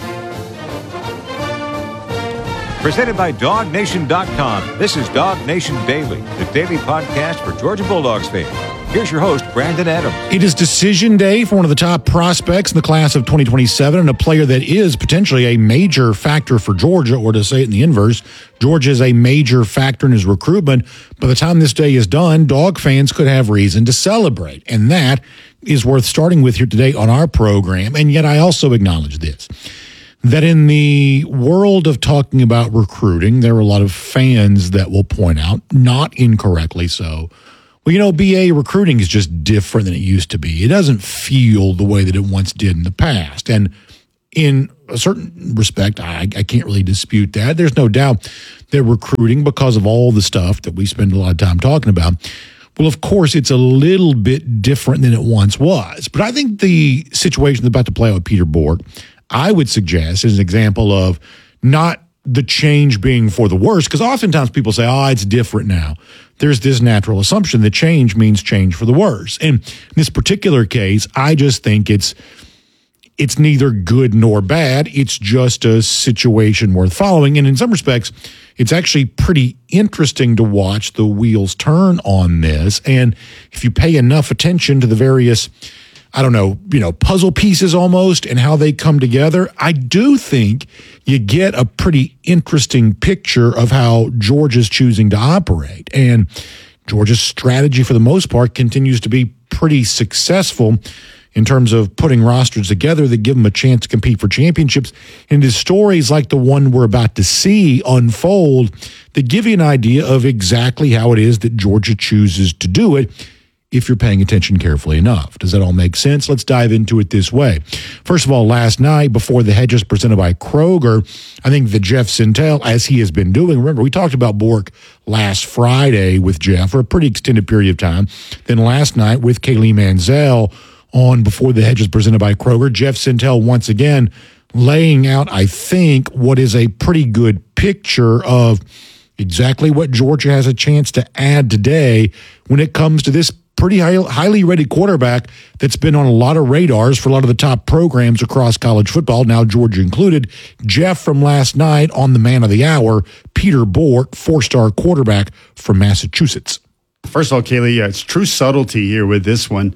Presented by DogNation.com. This is Dog Nation Daily, the daily podcast for Georgia Bulldogs fans. Here's your host, Brandon Adams. It is decision day for one of the top prospects in the class of 2027 and a player that is potentially a major factor for Georgia, or to say it in the inverse, Georgia is a major factor in his recruitment. By the time this day is done, Dog fans could have reason to celebrate, and that is worth starting with here today on our program. And yet I also acknowledge this, that in the world of talking about recruiting, there are a lot of fans that will point out, not incorrectly so, well, you know, BA recruiting is just different than it used to be. It doesn't feel the way that it once did in the past. And in a certain respect, I can't really dispute that. There's no doubt that recruiting, because of all the stuff that we spend a lot of time talking about, well, of course, it's a little bit different than it once was. But I think the situation that's about to play out with Peter Bourque, I would suggest, is an example of not the change being for the worse, because oftentimes people say, oh, it's different now. There's this natural assumption that change means change for the worse. And in this particular case, I just think it's neither good nor bad. It's just a situation worth following. And in some respects, it's actually pretty interesting to watch the wheels turn on this. And if you pay enough attention to the various, puzzle pieces almost and how they come together, I do think you get a pretty interesting picture of how Georgia's choosing to operate. And Georgia's strategy, for the most part, continues to be pretty successful in terms of putting rosters together that give them a chance to compete for championships. And it's stories like the one we're about to see unfold that give you an idea of exactly how it is that Georgia chooses to do it, if you're paying attention carefully enough. Does that all make sense? Let's dive into it this way. First of all, last night, before the hedges presented by Kroger, I think that Jeff Sentell, as he has been doing, remember, we talked about Bourque last Friday with Jeff for a pretty extended period of time. Then last night with Kaylee Manziel on Before the Hedges presented by Kroger, Jeff Sentell once again laying out, I think, what is a pretty good picture of exactly what Georgia has a chance to add today when it comes to this pretty highly rated quarterback that's been on a lot of radars for a lot of the top programs across college football, now Georgia included. Jeff from last night on the Man of the Hour, Peter Bourque, 4-star quarterback from Massachusetts. First of all, Kaylee, it's true subtlety here with this one.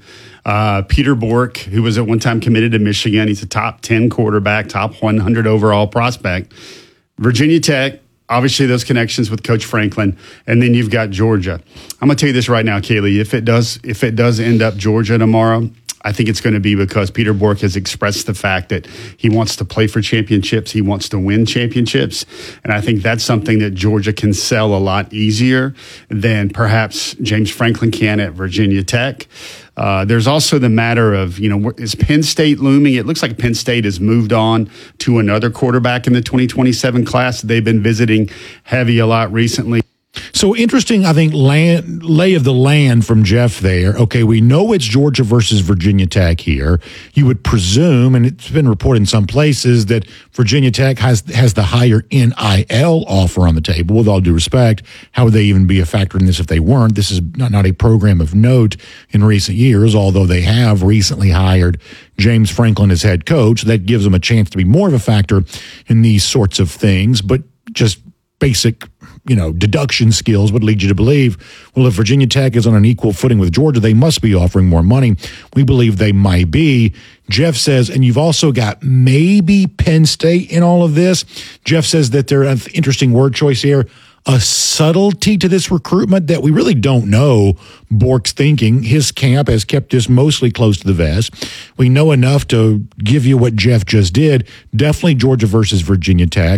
Peter Bourque, who was at one time committed to Michigan, he's a top 10 quarterback, top 100 overall prospect. Virginia Tech, obviously those connections with Coach Franklin, and then you've got Georgia. I'm going to tell you this right now, Kaylee. If it does end up Georgia tomorrow, I think it's going to be because Peter Bourque has expressed the fact that he wants to play for championships. He wants to win championships. And I think that's something that Georgia can sell a lot easier than perhaps James Franklin can at Virginia Tech. There's also the matter of, is Penn State looming? It looks like Penn State has moved on to another quarterback in the 2027 class. They've been visiting heavy a lot recently. So interesting, I think, lay of the land from Jeff there. Okay, we know it's Georgia versus Virginia Tech here. You would presume, and it's been reported in some places, that Virginia Tech has the higher NIL offer on the table. With all due respect, how would they even be a factor in this if they weren't? This is not a program of note in recent years, although they have recently hired James Franklin as head coach. That gives them a chance to be more of a factor in these sorts of things, but just basic deduction skills would lead you to believe, well, if Virginia Tech is on an equal footing with Georgia, they must be offering more money. We believe they might be. Jeff says, and you've also got maybe Penn State in all of this. Jeff says that there's an interesting word choice here, a subtlety to this recruitment that we really don't know Bourque's thinking. His camp has kept this mostly close to the vest. We know enough to give you what Jeff just did. Definitely Georgia versus Virginia Tech.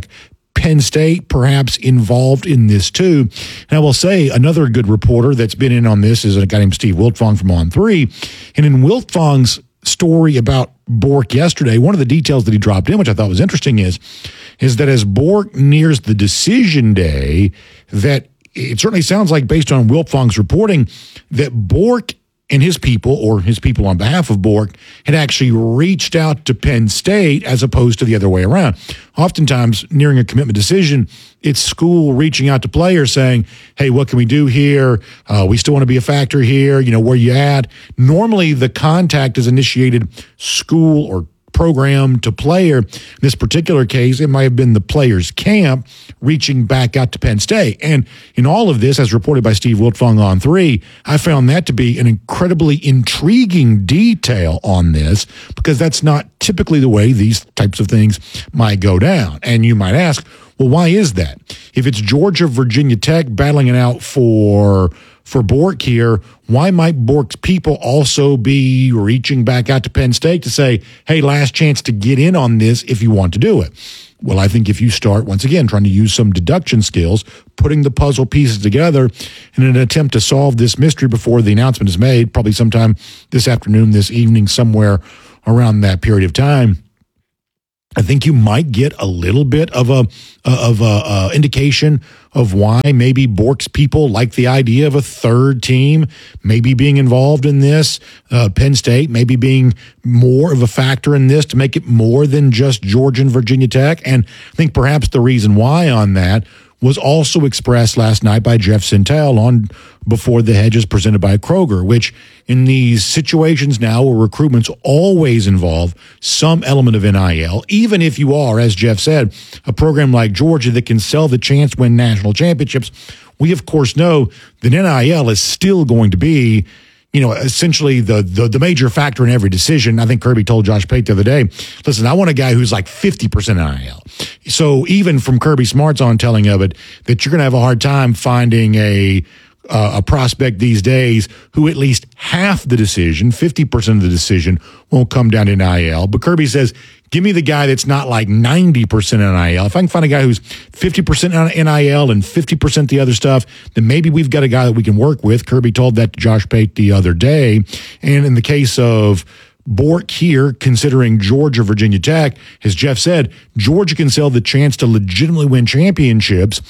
Penn State perhaps involved in this too. And I will say another good reporter that's been in on this is a guy named Steve Wiltfong from On3. And in Wiltfong's story about Bork yesterday, one of the details that he dropped in, which I thought was interesting, is that as Bork nears the decision day, that it certainly sounds like, based on Wiltfong's reporting, that Bork and his people, or his people on behalf of Bork, had actually reached out to Penn State as opposed to the other way around. Oftentimes, nearing a commitment decision, it's school reaching out to players saying, hey, what can we do here? We still want to be a factor here. Where you at? Normally, the contact is initiated school or program to player. In this particular case, it might have been the player's camp reaching back out to Penn State. And in all of this, as reported by Steve Wiltfong on 3, I found that to be an incredibly intriguing detail on this, because that's not typically the way these types of things might go down. And you might ask, well, why is that? If it's Georgia, Virginia Tech battling it out for Bork here, why might Bork's people also be reaching back out to Penn State to say, hey, last chance to get in on this if you want to do it? Well, I think if you start, once again, trying to use some deduction skills, putting the puzzle pieces together in an attempt to solve this mystery before the announcement is made, probably sometime this afternoon, this evening, somewhere around that period of time, I think you might get a little bit of a indication of why maybe Bork's people like the idea of a third team maybe being involved in this. Penn State maybe being more of a factor in this to make it more than just Georgia and Virginia Tech. And I think perhaps the reason why on that was also expressed last night by Jeff Sentell on Before the Hedges presented by Kroger, which in these situations now where recruitments always involve some element of NIL, even if you are, as Jeff said, a program like Georgia that can sell the chance to win national championships, we of course know that NIL is still going to be, essentially the major factor in every decision. I think Kirby told Josh Pate the other day, listen, I want a guy who's like 50% NIL. So even from Kirby Smart's on telling of it, that you're going to have a hard time finding a prospect these days who at least half the decision, 50% of the decision, won't come down to NIL. But Kirby says, give me the guy that's not like 90% NIL. If I can find a guy who's 50% NIL and 50% the other stuff, then maybe we've got a guy that we can work with. Kirby told that to Josh Pate the other day. And in the case of Bork here, considering Georgia, Virginia Tech, as Jeff said, Georgia can sell the chance to legitimately win championships,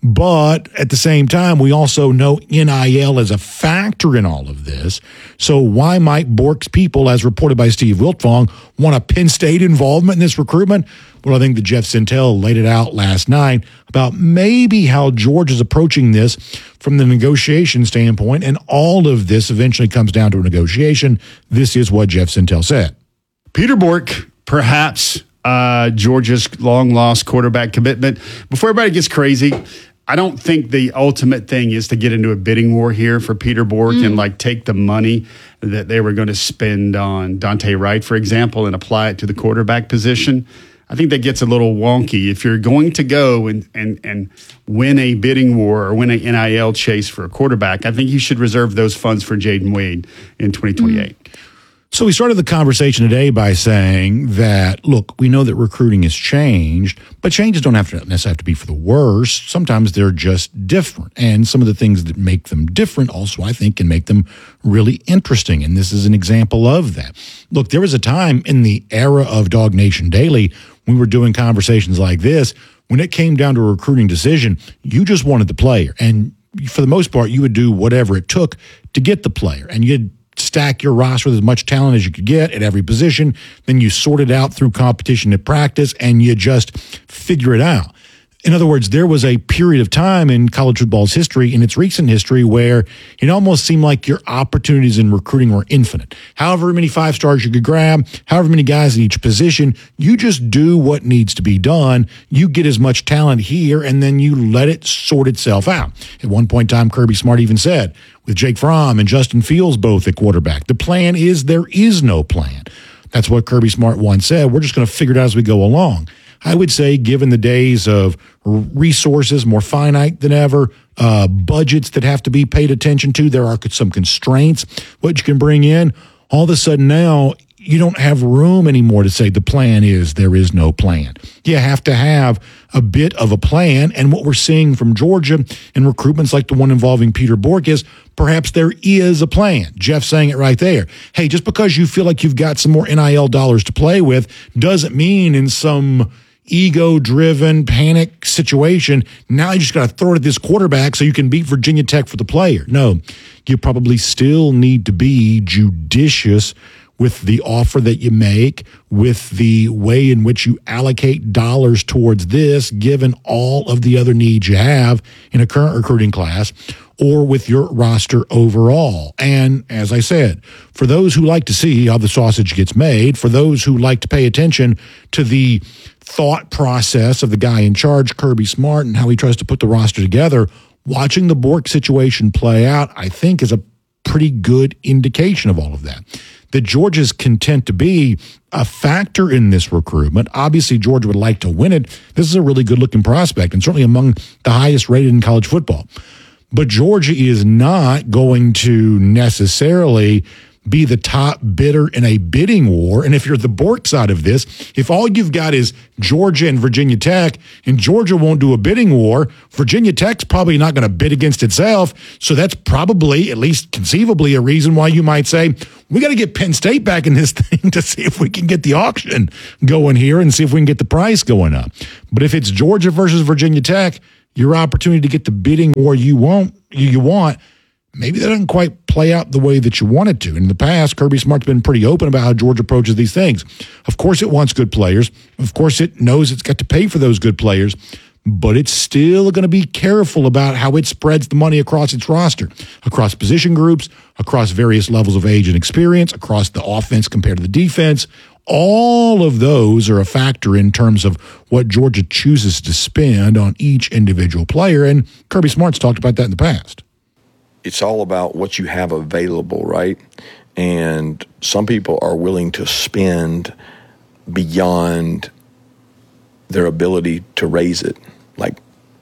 but at the same time, we also know NIL is a factor in all of this. So why might Bork's people, as reported by Steve Wiltfong, want a Penn State involvement in this recruitment? Well, I think that Jeff Sentell laid it out last night about maybe how Georgia's approaching this from the negotiation standpoint, and all of this eventually comes down to a negotiation. This is what Jeff Sentell said. Peter Bork, perhaps Georgia's long-lost quarterback commitment. Before everybody gets crazy, I don't think the ultimate thing is to get into a bidding war here for Peter Bork and take the money that they were going to spend on Dante Wright, for example, and apply it to the quarterback position. I think that gets a little wonky. If you're going to go and win a bidding war or win an NIL chase for a quarterback, I think you should reserve those funds for Jaden Wade in 2028. So we started the conversation today by saying that, look, we know that recruiting has changed, but changes don't have to necessarily have to be for the worse. Sometimes they're just different. And some of the things that make them different also, I think, can make them really interesting. And this is an example of that. Look, there was a time in the era of Dog Nation Daily, we were doing conversations like this. When it came down to a recruiting decision, you just wanted the player. And for the most part, you would do whatever it took to get the player. And you'd stack your roster with as much talent as you could get at every position. Then you sort it out through competition at practice, and you just figure it out. In other words, there was a period of time in college football's history, in its recent history, where it almost seemed like your opportunities in recruiting were infinite. However many 5-stars you could grab, however many guys in each position, you just do what needs to be done. You get as much talent here, and then you let it sort itself out. At one point in time, Kirby Smart even said, with Jake Fromm and Justin Fields both at quarterback, the plan is there is no plan. That's what Kirby Smart once said. We're just going to figure it out as we go along. I would say, given the days of resources more finite than ever, budgets that have to be paid attention to, there are some constraints, what you can bring in. All of a sudden now, you don't have room anymore to say the plan is there is no plan. You have to have a bit of a plan. And what we're seeing from Georgia in recruitments like the one involving Peter Bourque is perhaps there is a plan. Jeff's saying it right there. Hey, just because you feel like you've got some more NIL dollars to play with doesn't mean in some ego-driven panic situation, now you just got to throw it at this quarterback so you can beat Virginia Tech for the player. No, you probably still need to be judicious with the offer that you make, with the way in which you allocate dollars towards this, given all of the other needs you have in a current recruiting class, or with your roster overall. And as I said, for those who like to see how the sausage gets made, for those who like to pay attention to the thought process of the guy in charge, Kirby Smart, and how he tries to put the roster together, watching the Bourque situation play out, I think is a pretty good indication of all of that. That Georgia's content to be a factor in this recruitment. Obviously, Georgia would like to win it. This is a really good-looking prospect and certainly among the highest rated in college football. But Georgia is not going to necessarily be the top bidder in a bidding war. And if you're the Bourque side of this, if all you've got is Georgia and Virginia Tech, and Georgia won't do a bidding war, Virginia Tech's probably not going to bid against itself. So that's probably, at least conceivably, a reason why you might say, we got to get Penn State back in this thing to see if we can get the auction going here and see if we can get the price going up. But if it's Georgia versus Virginia Tech, your opportunity to get the bidding war you want, maybe that doesn't quite play out the way that you want it to. In the past, Kirby Smart's been pretty open about how Georgia approaches these things. Of course, it wants good players. Of course, it knows it's got to pay for those good players, but it's still going to be careful about how it spreads the money across its roster, across position groups, across various levels of age and experience, across the offense compared to the defense. All of those are a factor in terms of what Georgia chooses to spend on each individual player, and Kirby Smart's talked about that in the past. It's all about what you have available, right? And some people are willing to spend beyond their ability to raise it, like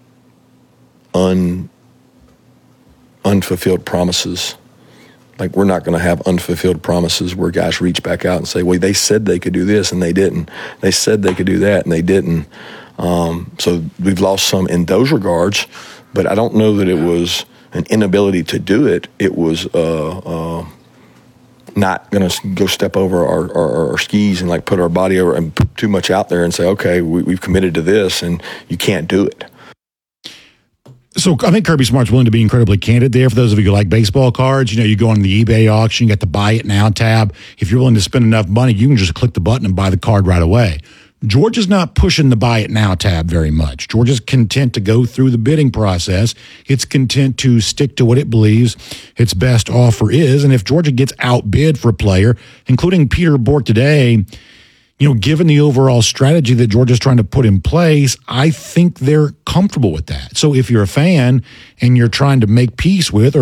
unfulfilled promises. Like, we're not going to have unfulfilled promises where guys reach back out and say, well, they said they could do this and they didn't. They said they could do that and they didn't. So we've lost some in those regards, but I don't know that it was an inability to do it. It was not going to go step over our skis and like put our body over and put too much out there and say, okay, we've committed to this and you can't do it. So I think Kirby Smart's willing to be incredibly candid there. For those of you who like baseball cards, you go on the eBay auction, you got the Buy It Now tab. If you're willing to spend enough money, you can just click the button and buy the card right away. Georgia's not pushing the Buy It Now tab very much. Georgia's content to go through the bidding process. It's content to stick to what it believes its best offer is. And if Georgia gets outbid for a player, including Peter Bourque today, given the overall strategy that Georgia's trying to put in place, I think they're comfortable with that. So if you're a fan and you're trying to make peace with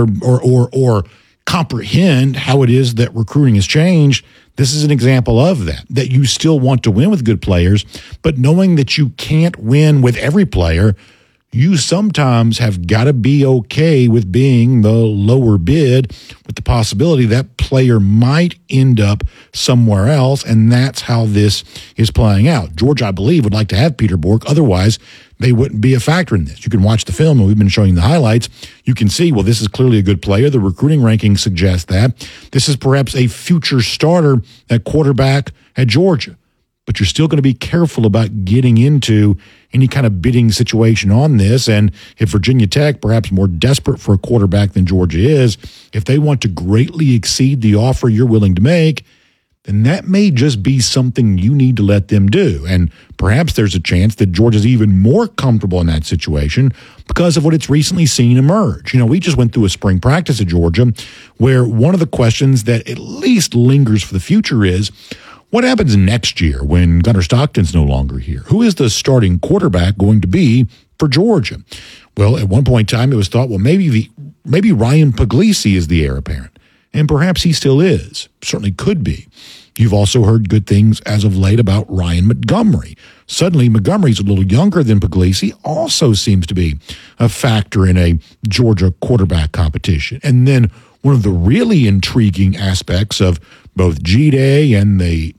or comprehend how it is that recruiting has changed, this is an example of that you still want to win with good players, but knowing that you can't win with every player, you sometimes have got to be okay with being the lower bid with the possibility that player might end up somewhere else, and that's how this is playing out. Georgia, I believe, would like to have Peter Bourque. Otherwise, they wouldn't be a factor in this. You can watch the film, and we've been showing the highlights. You can see, well, this is clearly a good player. The recruiting rankings suggest that. This is perhaps a future starter at quarterback at Georgia. But you're still going to be careful about getting into any kind of bidding situation on this. And if Virginia Tech, perhaps more desperate for a quarterback than Georgia is, if they want to greatly exceed the offer you're willing to make, then that may just be something you need to let them do. And perhaps there's a chance that Georgia's even more comfortable in that situation because of what it's recently seen emerge. We just went through a spring practice at Georgia where one of the questions that at least lingers for the future is, what happens next year when Gunnar Stockton's no longer here? Who is the starting quarterback going to be for Georgia? Well, at one point in time, it was thought, well, maybe Ryan Puglisi is the heir apparent. And perhaps he still is. Certainly could be. You've also heard good things as of late about Ryan Montgomery. Suddenly, Montgomery's a little younger than Puglisi, also seems to be a factor in a Georgia quarterback competition. And then one of the really intriguing aspects of both G-Day and the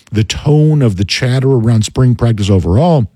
tone of the chatter around spring practice overall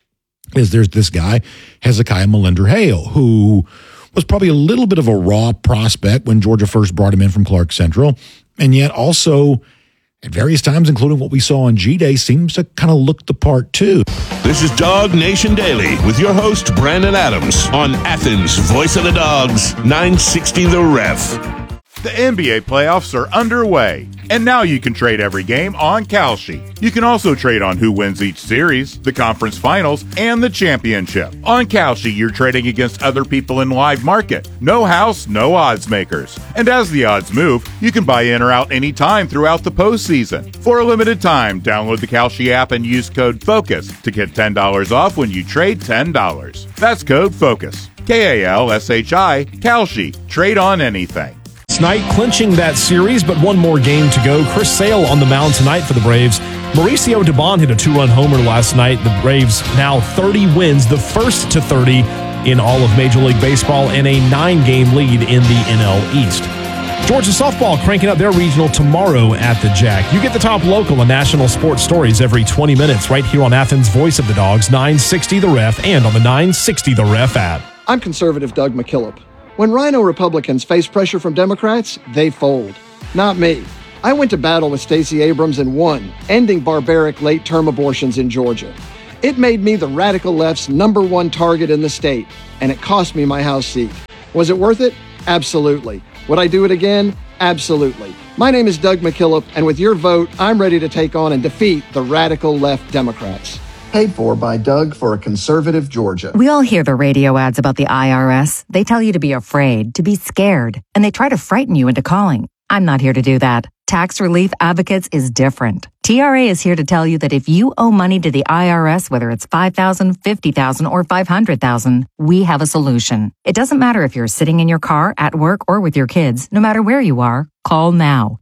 is there's this guy, Hezekiah Malinder-Hale, who was probably a little bit of a raw prospect when Georgia first brought him in from Clark Central, and yet also at various times, including what we saw on G-Day, seems to kind of look the part too. This is Dog Nation Daily with your host, Brandon Adams, on Athens' Voice of the Dogs, 960 The Ref. The NBA playoffs are underway, and now you can trade every game on Kalshi. You can also trade on who wins each series, the conference finals, and the championship. On Kalshi, you're trading against other people in live market. No house, no odds makers. And as the odds move, you can buy in or out anytime throughout the postseason. For a limited time, download the Kalshi app and use code FOCUS to get $10 off when you trade $10. That's code FOCUS. K-A-L-S-H-I, Kalshi. Trade on anything. Tonight, clinching that series, but one more game to go. Chris Sale on the mound tonight for the Braves. Mauricio Dubon hit a 2-run homer last night. The Braves now 30 wins, the first to 30 in all of Major League Baseball, and a 9-game lead in the NL East. Georgia softball cranking up their regional tomorrow at the Jack. You get the top local and national sports stories every 20 minutes right here on Athens' Voice of the Dogs, 960 The Ref, and on the 960 The Ref app. I'm conservative Doug McKillop. When Rhino Republicans face pressure from Democrats, they fold. Not me. I went to battle with Stacey Abrams and won, ending barbaric late-term abortions in Georgia. It made me the radical left's #1 target in the state, and it cost me my House seat. Was it worth it? Absolutely. Would I do it again? Absolutely. My name is Doug McKillop, and with your vote, I'm ready to take on and defeat the radical left Democrats. Paid for by Doug for a conservative Georgia. We all hear the radio ads about the IRS. They tell you to be afraid, to be scared, and they try to frighten you into calling. I'm not here to do that. Tax Relief Advocates is different. TRA is here to tell you that if you owe money to the IRS, whether it's $5,000, $50,000, or $500,000, we have a solution. It doesn't matter if you're sitting in your car, at work, or with your kids. No matter where you are, call now.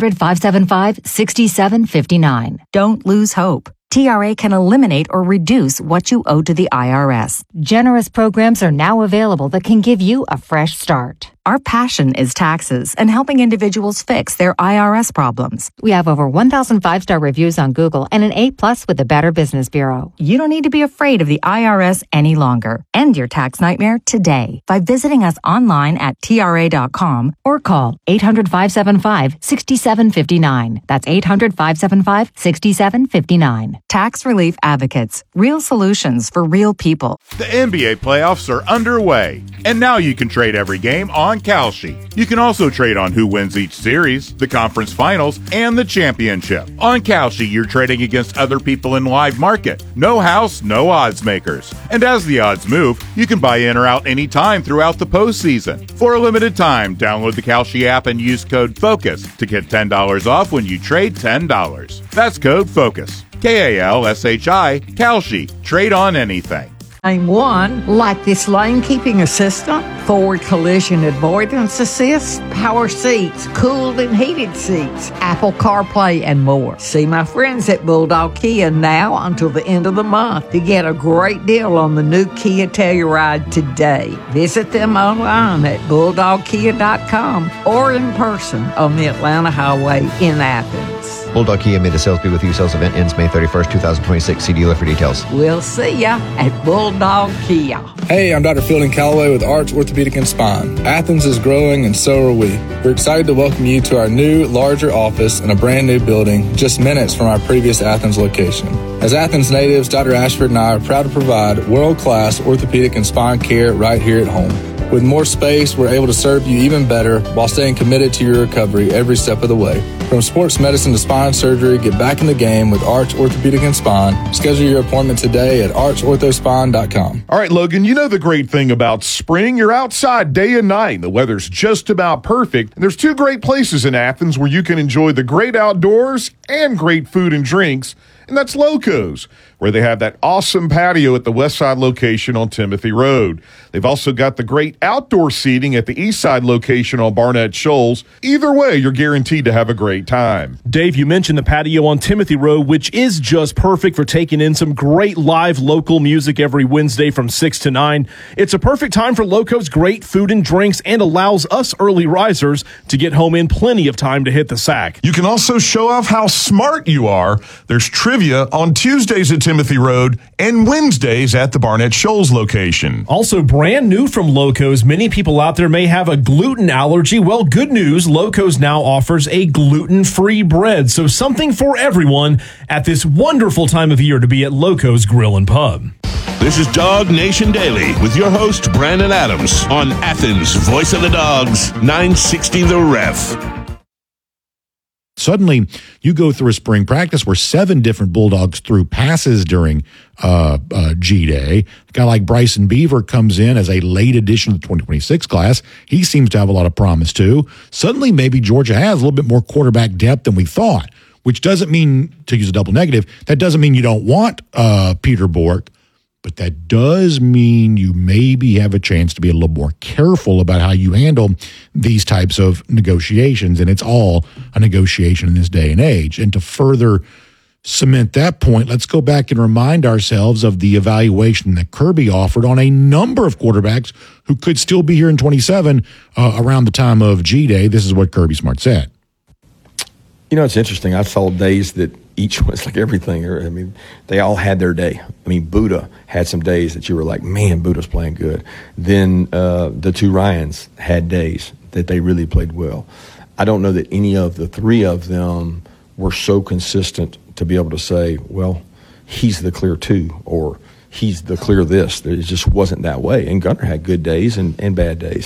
800-575-6759. Don't lose hope. TRA can eliminate or reduce what you owe to the IRS. Generous programs are now available that can give you a fresh start. Our passion is taxes and helping individuals fix their IRS problems. We have over 1,000 5-star reviews on Google and an A+ with the Better Business Bureau. You don't need to be afraid of the IRS any longer. End your tax nightmare today by visiting us online at TRA.com or call 800-575-6759. That's 800-575-6759. Tax Relief Advocates. Real solutions for real people. The NBA playoffs are underway, and now you can trade every game on Kalshi. You can also trade on who wins each series, the conference finals, and the championship. On Kalshi, you're trading against other people in live market. No house, no odds makers. And as the odds move, you can buy in or out anytime throughout the postseason. For a limited time, download the Kalshi app and use code FOCUS to get $10 off when you trade $10. That's code FOCUS. K-A-L-S-H-I, Kalshi. Trade on anything. Name one, like this lane keeping assistant, forward collision avoidance assist, power seats, cooled and heated seats, Apple CarPlay, and more. See my friends at Bulldog Kia now until the end of the month to get a great deal on the new Kia Telluride today. Visit them online at bulldogkia.com or in person on the Atlanta Highway in Athens. Bulldog Kia made the sales be with you. Sales event ends May 31st, 2026. See dealer for details. We'll see ya at Bulldog Kia. Hey, I'm Dr. Fielding Calloway with Arch Orthopedic and Spine. Athens is growing and so are we. We're excited to welcome you to our new, larger office in a brand new building just minutes from our previous Athens location. As Athens natives, Dr. Ashford and I are proud to provide world-class orthopedic and spine care right here at home. With more space, we're able to serve you even better while staying committed to your recovery every step of the way. From sports medicine to spine surgery, get back in the game with Arch Orthopedic and Spine. Schedule your appointment today at archorthospine.com. All right, Logan, you know the great thing about spring. You're outside day and night. The weather's just about perfect. And there's two great places in Athens where you can enjoy the great outdoors and great food and drinks, and that's Loco's. where they have that awesome patio at the west side location on Timothy Road. They've also got the great outdoor seating at the east side location on Barnett Shoals. Either way, you're guaranteed to have a great time. Dave, you mentioned the patio on Timothy Road, which is just perfect for taking in some great live local music every Wednesday from 6 to 9. It's a perfect time for Loco's great food and drinks and allows us early risers to get home in plenty of time to hit the sack. You can also show off how smart you are. There's trivia on Tuesdays at Timothy Road and Wednesdays at the Barnett Shoals location. Also brand new from Loco's, many people out there may have a gluten allergy. Well, good news, Loco's now offers a gluten-free bread. So something for everyone at this wonderful time of year to be at Loco's Grill and Pub. This is Dog Nation Daily with your host, Brandon Adams, on Athens' Voice of the Dogs, 960 The Ref. Suddenly, you go through a spring practice where 7 different Bulldogs threw passes during G-Day. A guy like Bryson Beaver comes in as a late addition to the 2026 class. He seems to have a lot of promise, too. Suddenly, maybe Georgia has a little bit more quarterback depth than we thought, which doesn't mean, to use a double negative, that doesn't mean you don't want Peter Bork, but that does mean you maybe have a chance to be a little more careful about how you handle these types of negotiations. And it's all a negotiation in this day and age. And to further cement that point, let's go back and remind ourselves of the evaluation that Kirby offered on a number of quarterbacks who could still be here in 27 around the time of G-Day. This is what Kirby Smart said. You know, it's interesting. I saw days that each was like everything. I mean, they all had their day. I mean, Buddha had some days that you were like, man, Buddha's playing good. Then the 2 Ryans had days that they really played well. I don't know that any of the 3 of them were so consistent to be able to say, well, he's the clear 2 or he's the clear this. It just wasn't that way. And Gunnar had good days and bad days.